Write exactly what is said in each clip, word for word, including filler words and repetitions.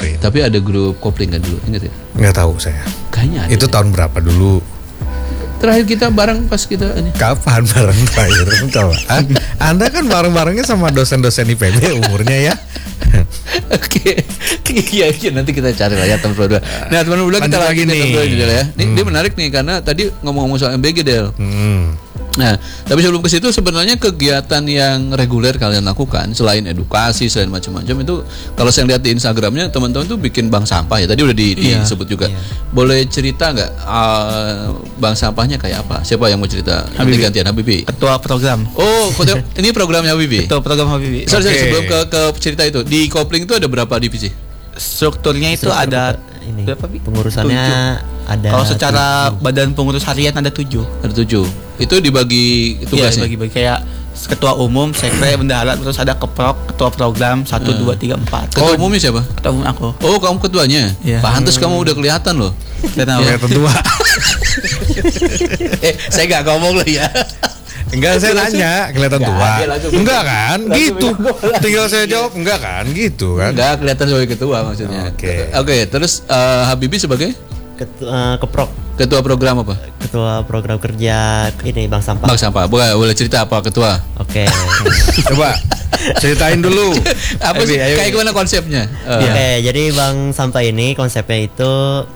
nyamperin. Tapi ada grup kopling kan dulu, ingat ya? Nggak tahu saya. Kayaknya ada. Itu deh. tahun berapa dulu? Terakhir kita bareng pas kita ini. Kapan bareng terakhir? Coba. Anda kan bareng-barengnya sama dosen-dosen I P B umurnya ya. Oke, iya iya nanti kita cari lah ya teman berdua. Nah teman berdua kita lagi nih ya. Ini Hmm. dia menarik nih karena tadi ngomong-ngomong soal M B G Del. Hmm. Nah, tapi sebelum ke situ sebenarnya kegiatan yang reguler kalian lakukan selain edukasi, selain macam-macam itu kalau saya lihat di Instagramnya teman-teman tuh bikin bank sampah ya. Tadi udah di, Iya, disebut juga. iya. Boleh cerita nggak uh, bank sampahnya kayak apa? Siapa yang mau cerita? Nanti Habibie. gantian Habibie. Ketua program. Oh, ketua- ini programnya Habibie. Ketua program Habibie. Sorry, sorry, Oke. sebelum ke, ke cerita itu di kopling itu ada berapa divisi? Strukturnya itu Struktur ada ini, berapa, Bi? pengurusannya Tujuh. ada Kalau secara tujuh. badan pengurus harian ada tujuh. Ada tujuh. Itu dibagi Iya, tugasnya. bagi-bagi kayak ketua umum, sekre, bendahara, terus ada keprok, ketua program satu, dua, tiga, empat. Ketua umumnya siapa? Ketua umum aku. Oh, kamu ketuanya. Iya. Pantes kamu udah kelihatan loh. Kenapa? Kelihatan tua. eh, saya nggak ngomong loh ya. Enggak, saya nanya kelihatan Enggak, tua. dia langsung- Enggak kan? langsung Gitu. bilang, Tinggal saya jawab enggak kan? Gitu kan? Enggak kelihatan sebagai ketua maksudnya. Oke. Oke, terus eh, Habibie sebagai Ketua, eh, keprok ketua program apa? ketua program kerja ini bank sampah. Bank sampah. Boleh, boleh cerita apa ketua? Oke. Coba ceritain dulu. Apa Abi, sih? ayo. Kayak gimana konsepnya? Eh, Oke, jadi bank sampah ini konsepnya itu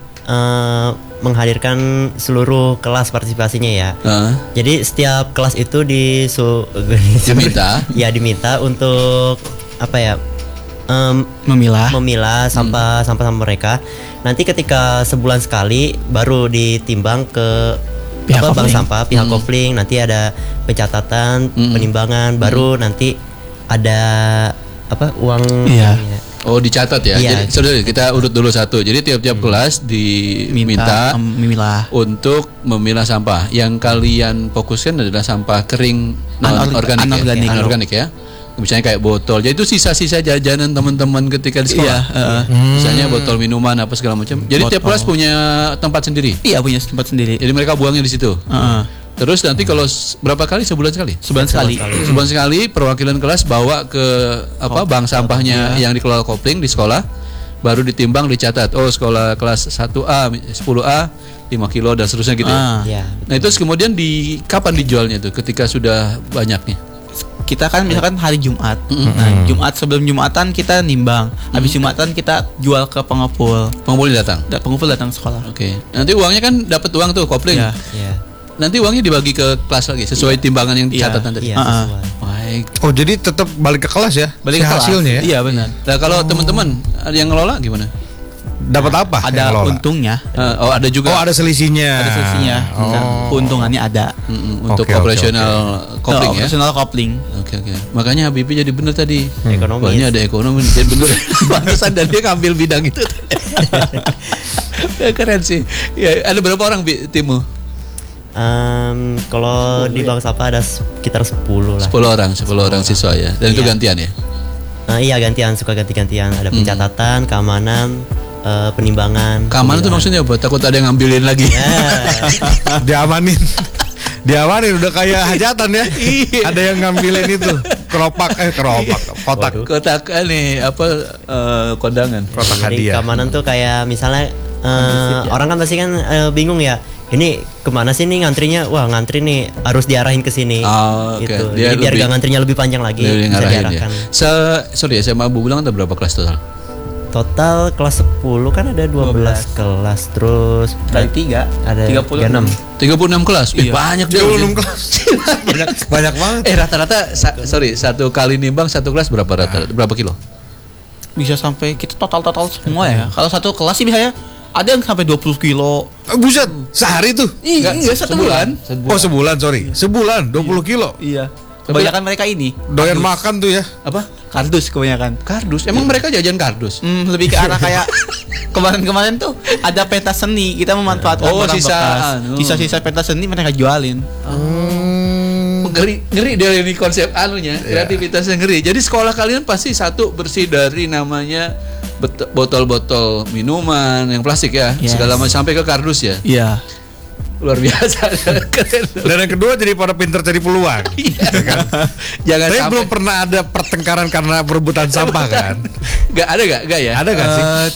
eh, menghadirkan seluruh kelas partisipasinya ya. eh, Jadi setiap kelas itu disu Diminta. ya diminta untuk apa ya? em, Memilah. memilah sampah Hmm. sampah sampah mereka. Nanti ketika sebulan sekali baru ditimbang ke Pihak apa, bank kopling. sampah pihak Hmm. kopling. Nanti ada pencatatan, Hmm. penimbangan, baru nanti ada apa uang Iya. ininya. Oh, dicatat ya. Iya. Jadi saudara, kita urut dulu satu. Jadi tiap-tiap kelas diminta Minta em, memilah. untuk memilah sampah. Yang kalian fokuskan adalah sampah kering non Anorga- organik, anorganik. ya. Anorganik ya. Misalnya kayak botol. Jadi itu sisa-sisa jajanan teman-teman ketika di sekolah. Iya, heeh. Misalnya botol minuman apa segala macam. Jadi tiap Botol. kelas punya tempat sendiri. Iya, punya tempat sendiri. Jadi mereka buangnya di situ. Heeh. Terus nanti kalau s- berapa kali sebulan sekali? Sebulan sekali. Sebulan sekali perwakilan kelas bawa ke apa bank sampahnya yang dikelola kopling di sekolah, baru ditimbang dicatat. Oh, sekolah kelas satu A sepuluh A lima kilo dan seterusnya gitu. ya. Ah. Ya. Nah, itu kemudian di kapan dijualnya tuh ketika sudah banyaknya? Kita kan misalkan hari Jumat. Nah, Jumat sebelum Jumatan kita nimbang. Habis Jumatan kita jual ke pengepul. Pengumpul datang. Da- Pengepul datang ke sekolah. Oke. Nanti uangnya kan dapat uang tuh kopling. Iya. Ya. Nanti uangnya dibagi ke kelas lagi sesuai timbangan yang Iya. dicatatan tadi. Iya, Ah, ah. sesuai. Baik. Oh, jadi tetap balik ke kelas ya? Si Balik ke kelas. hasilnya ya? Iya, benar. Nah, kalau teman-teman ada yang ngelola gimana? Dapat apa? yang Ada ngelola? untungnya. Eh, oh, ada juga. Oh, ada selisihnya. Ada selisihnya. Nah, keuntungannya ada. Mm-mm, untuk Oke, oke, operasional kopling Oh, ya. operasional kopling. Oke oke. Makanya Habibie jadi bener tadi. Ekonomis. Wah, ini ada ekonomi jadi bener. Pantesan dan dia ngambil bidang itu. Ya, keren sih. Ya, ada berapa orang Bi, timmu? Em, kalau di bank sampah ada sekitar sepuluh lah. sepuluh orang, sepuluh orang siswa ya. Dan itu Iya. gantian ya. Nah, iya gantian, suka ganti-gantian. Ada pencatatan, keamanan, eh, penimbangan. Keamanan itu maksudnya apa? Takut ada yang ngambilin lagi. Ya, Diamanin. Diamanin udah kayak hajatan ya. Iya. Ada yang ngambilin itu keropak eh keropak kotak Kotak nih apa eh, kondangan. kotak jadi hadiah. keamanan tuh kayak misalnya eh, orang kan pasti kan eh, bingung ya. Ini kemana sih nih ngantrinya? Wah ngantri nih harus diarahin ke sini. Oh, oke. Gitu. Dia Jadi biar lebih- gak ngantrinya lebih panjang lagi Dari bisa ngarahin ya. diarahkan. Se sorry ya, sama Bu bilang ada berapa kelas total? Total kelas sepuluh kan ada dua belas kelas, terus Dari tiga. ada tiga puluh tiga puluh enam. tiga puluh enam kelas. Ih, Iya. banyak Tiga deh. puluh enam kelas. banyak banyak banget. Eh rata-rata sa- sorry satu kali nimbang satu kelas berapa rata berapa kilo? Bisa sampai kita total-total semua ya. Kalau satu kelas sih biasanya ada yang sampai dua puluh kilo. Eh, buset, sehari tuh. Iya, Enggak, satu bulan. Oh, sebulan, sorry. Sebulan dua puluh kilo. Iya. Kebanyakan mereka ini Doyan makan tuh ya. Apa? kardus kebanyakan. Kardus. Emang mereka jajan kardus? Hmm, lebih ke arah kayak kemarin-kemarin tuh ada pentas seni, kita memanfaatkan Oh, barang sisa- bekas. anu. Sisa-sisa pentas seni mereka jualin. Ngeri, ngeri dari ini konsep anunya, kreativitasnya ngeri. Jadi sekolah kalian pasti satu bersih dari namanya bet- botol-botol minuman yang plastik ya, Yes. segala macam sampai ke kardus ya. Iya. Luar biasa. Keren. Dan yang kedua jadi pada pinter cari peluang. Iya. Jangan Tapi sampai belum pernah ada pertengkaran karena perebutan sampah kan? Gak ada gak? Gak ya? Ada gak sih? Eh,